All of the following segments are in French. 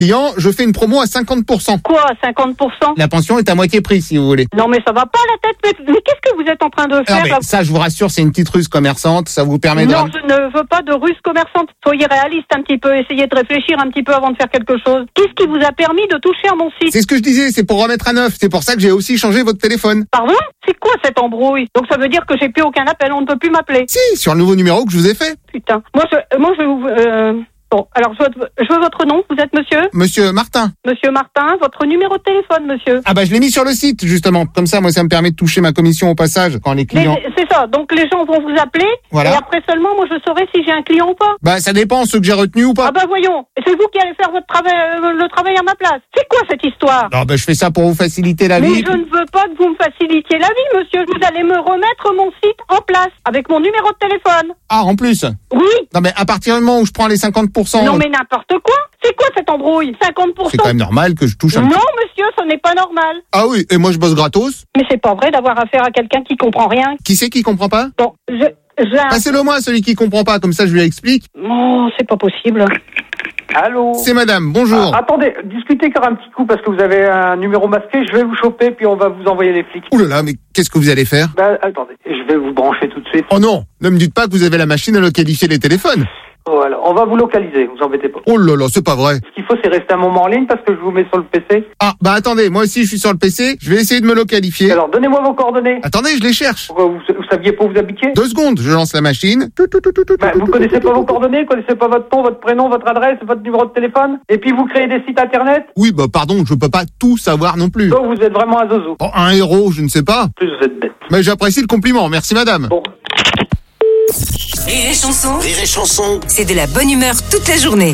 client, je fais une promo à 50%. Quoi, 50%? La pension est à moitié prix, si vous voulez. Non, mais ça va pas la tête. Mais qu'est-ce que vous êtes en train de Non, faire mais là? ça, je vous rassure, c'est une petite ruse commerçante. Ça vous permettra... Non, je ne veux pas de ruse commerçante. Soyez réaliste un petit peu. Essayez de réfléchir un petit peu avant de faire quelque chose. Qu'est-ce qui vous a permis de toucher à mon site? C'est ce que je disais, c'est pour remettre à neuf. C'est pour ça que j'ai aussi changé votre téléphone. Pardon? C'est quoi cette embrouille? Donc ça veut dire que j'ai plus aucun appel, on ne peut plus m'appeler. Si, sur le nouveau numéro que je vous ai fait. Putain. Moi je vous... Bon, alors je veux votre nom. Vous êtes monsieur? Monsieur Martin. Monsieur Martin, votre numéro de téléphone, monsieur. Ah bah je l'ai mis sur le site, justement. Comme ça, moi, ça me permet de toucher ma commission au passage quand les clients... C'est ça, donc les gens vont vous appeler, Voilà. et après seulement, moi je saurai si j'ai un client ou pas. Bah ça dépend, ceux que j'ai retenus ou pas. Ah bah voyons, c'est vous qui allez faire votre travail, le travail à ma place. C'est quoi cette histoire? Non, bah je fais ça pour vous faciliter la Mais vie. je ne veux pas que vous me facilitiez la vie, monsieur. Vous allez me remettre mon site en place, avec mon numéro de téléphone. Ah, en plus. Oui. Non mais à partir du moment où je prends les 50%... Non mais n'importe quoi. C'est quoi cette embrouille? 50%? C'est quand même normal que je touche un Non, petit... monsieur, ce n'est pas normal. Ah oui, et moi je bosse gratos. Mais c'est pas vrai d'avoir affaire à quelqu'un qui comprend rien. Qui c'est qui comprend pas? Bon, Passez-le moi, celui qui comprend pas, comme ça je lui explique. Oh, c'est pas possible. Allô? C'est madame, bonjour. Attendez, discutez car un petit coup parce que vous avez un numéro masqué, je vais vous choper puis on va vous envoyer les flics. Ouh là là, mais qu'est-ce que vous allez faire? Attendez, je vais vous brancher tout de suite. Oh non, ne me dites pas que vous avez la machine à localiser les téléphones. Voilà, on va vous localiser, vous embêtez pas. Oh là là, c'est pas vrai. Ce qu'il faut, c'est rester un moment en ligne parce que je vous mets sur le PC. Ah, bah attendez, moi aussi je suis sur le PC, je vais essayer de me localifier. Alors, donnez-moi vos coordonnées. Attendez, je les cherche. Pourquoi vous saviez pas où vous habitiez? 2 secondes, je lance la machine. Vous connaissez pas vos coordonnées, connaissez pas votre nom, votre prénom, votre adresse, votre numéro de téléphone, et puis vous créez des sites internet. Oui, bah pardon, je peux pas tout savoir non plus. Donc vous êtes vraiment un zozo. Oh, un héros, je ne sais pas. Plus vous êtes bête. Mais j'apprécie le compliment, merci madame. Bon. Rire et chanson, Rire et chanson. c'est de la bonne humeur toute la journée.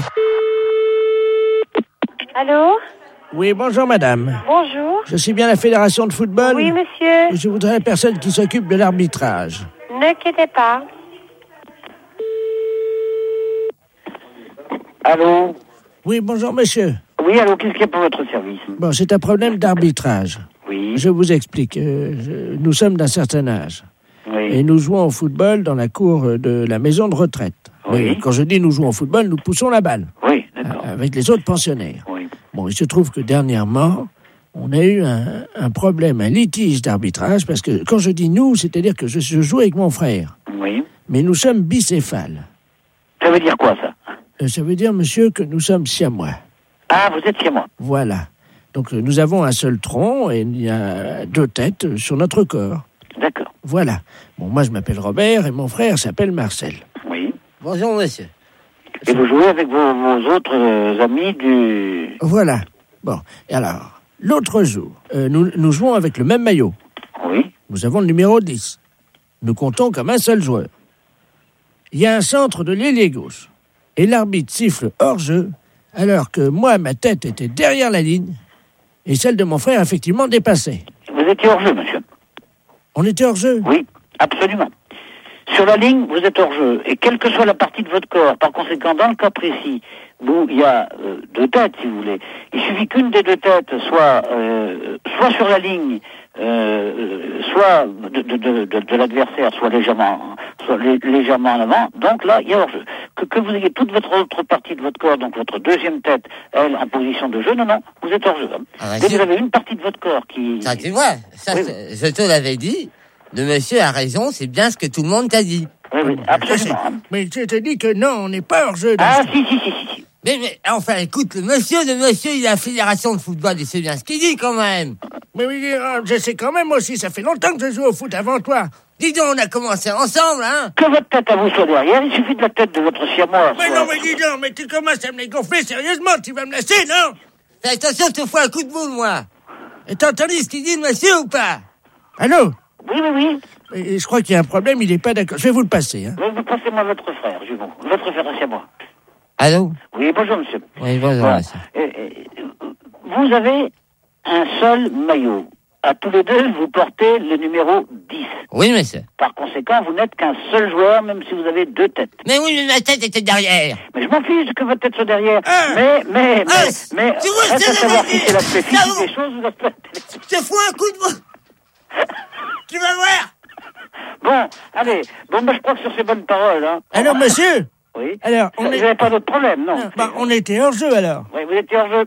Allô? Oui, bonjour madame. Bonjour. Je suis bien la fédération de football. Oui, monsieur. Je voudrais la personne qui s'occupe de l'arbitrage. Ne quittez pas. Allô? Oui, bonjour monsieur. Oui, allô, qu'est-ce qu'il y a pour votre service? Bon, c'est un problème d'arbitrage. Oui. Je vous explique. Nous sommes d'un certain âge. Et nous jouons au football dans la cour de la maison de retraite. Oui. Et quand je dis nous jouons au football, nous poussons la balle. Oui, d'accord. Avec les autres pensionnaires. Oui. Bon, il se trouve que dernièrement, on a eu un problème, un litige d'arbitrage, parce que quand je dis nous, c'est-à-dire que je joue avec mon frère. Oui. Mais nous sommes bicéphales. Ça veut dire quoi, ça? Ça veut dire, monsieur, que nous sommes siamois. Ah, vous êtes chez moi. Voilà. Donc nous avons un seul tronc et il y a 2 têtes sur notre corps. D'accord. Voilà. Bon, moi je m'appelle Robert et mon frère s'appelle Marcel. Oui. Bonjour, monsieur. Et vous jouez avec vos autres amis du... Voilà. Bon, et alors, l'autre jour, nous jouons avec le même maillot. Oui. Nous avons le numéro 10. Nous comptons comme un seul joueur. Il y a un centre de l'ailier gauche. Et l'arbitre siffle hors-jeu, alors que moi, ma tête était derrière la ligne, et celle de mon frère, effectivement, dépassait. Vous étiez hors-jeu, monsieur? On était hors-jeu? Oui, absolument. Sur la ligne, vous êtes hors-jeu. Et quelle que soit la partie de votre corps, par conséquent, dans le cas précis, où il y a 2 têtes, si vous voulez, il suffit qu'une des 2 têtes soit sur la ligne, soit de l'adversaire, soit légèrement en avant. Donc là, il y a hors-jeu. Que vous ayez toute votre autre partie de votre corps, donc votre deuxième tête, elle, en position de jeu, non, vous êtes hors-jeu. Dès que vous avez une partie de votre corps qui... Ça, tu vois, ça, Oui. je te l'avais dit. Le monsieur a raison, c'est bien ce que tout le monde t'a dit. Oui, absolument. Mais je te dis que non, on n'est pas hors-jeu. Ah, si. Mais enfin, écoute, le monsieur, il a la fédération de football, il sait bien ce qu'il dit quand même. Mais oui, je sais quand même aussi, ça fait longtemps que je joue au foot avant toi. Dis donc, on a commencé ensemble, hein. Que votre tête à vous soit derrière, il suffit de la tête de votre siamois. Mais non, mais dis donc, mais tu commences à me les gonfler sérieusement, tu vas me laisser, non? Fais attention, je te fous un coup de boule, moi. Et t'as entendu ce qu'il dit, le monsieur, ou pas? Allô? Oui. Et je crois qu'il y a un problème, il n'est pas d'accord. Je vais vous le passer, hein. Vous passez-moi votre frère, jumeau. Votre frère à siamois. Allô? Oui, bonjour, monsieur. Oui, bonjour, Bon. monsieur. Vous avez un seul maillot. À tous les deux, vous portez le numéro 10. Oui, monsieur. Par conséquent, vous n'êtes qu'un seul joueur, même si vous avez 2 têtes. Mais oui, mais ma tête était derrière. Mais je m'en fiche que votre tête soit derrière. Ah. Mais, tu vois, reste je à te savoir l'avais si dit. c'est l'aspect Là, physique des choses ou l'aspect... Je te fous un coup de boule. Tu vas voir. Bon, allez. Bon, je crois que sur ces bonnes paroles, hein. Allô, monsieur? Oui. Alors, Vous n'avez pas d'autre problème, non? on était hors jeu alors. Oui, vous étiez hors jeu.